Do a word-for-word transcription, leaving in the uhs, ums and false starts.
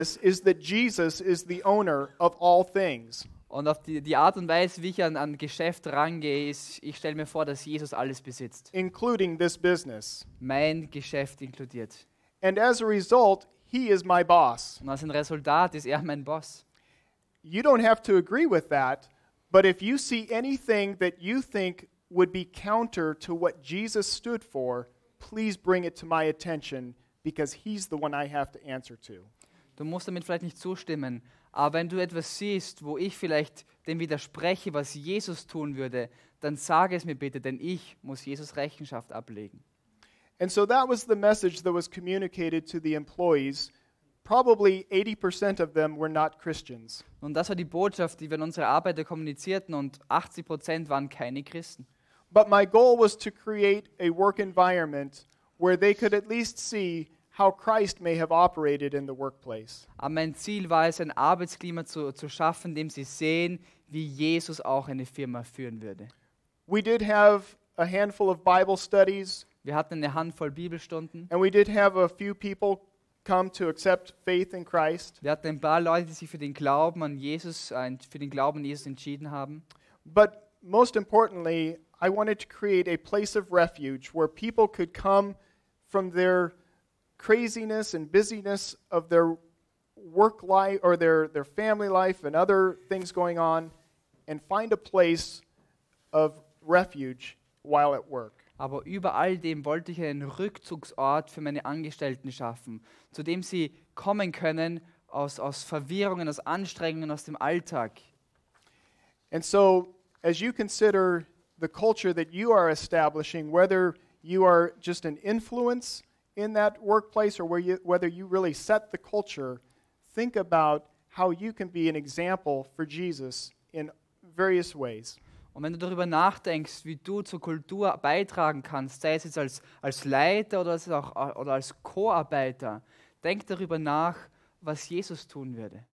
is that Jesus is the owner of all things. Und auf die, die Art und Weise, wie ich an ein Geschäft rangehe, ist, ich stelle mir vor, dass Jesus alles besitzt. Including this business. Mein Geschäft inkludiert. And as a result, he is my boss. Und als ein Resultat ist er mein Boss. You don't have to agree with that, but if you see anything that you think would be counter to what Jesus stood for, please bring it to my attention, because he's the one I have to answer to. Du musst damit vielleicht nicht zustimmen, aber wenn du etwas siehst, wo ich vielleicht dem widerspreche, was Jesus tun würde, dann sage es mir bitte, denn ich muss Jesus Rechenschaft ablegen. And so that was the message that was communicated to the employees. Probably eighty percent of them were not Christians. Und das war die Botschaft, die wir an unsere Arbeiter kommunizierten, und achtzig Prozent waren keine Christen. But my goal was to create a work environment where they could at least see how Christ may have operated in the workplace. Aber mein Ziel war es, ein Arbeitsklima zu, zu schaffen, in dem sie sehen, wie Jesus auch eine Firma führen würde. We did have a handful of Bible studies, Wir hatten eine Handvoll Bibelstunden. and we did have a few people come to accept faith in Christ. Wir hatten ein paar Leute, die sich für den Glauben an Jesus, äh, für den Glauben an Jesus entschieden haben. But most importantly, I wanted to create a place of refuge where people could come from their craziness and busyness of their work life or their, their family life and other things going on and find a place of refuge while at work. Aber über all dem wollte ich einen Rückzugsort für meine Angestellten schaffen, zu dem sie kommen können aus, aus Verwirrungen, aus Anstrengungen, aus dem Alltag. And so, as you consider the culture that you are establishing, whether you are just an influence in that workplace or where you, whether you really set the culture, think about how you can be an example for Jesus in various ways. Und wenn du darüber nachdenkst, wie du zur Kultur beitragen kannst, sei es jetzt als, als Leiter oder als, auch, oder als Co-Arbeiter, denk darüber nach, was Jesus tun würde.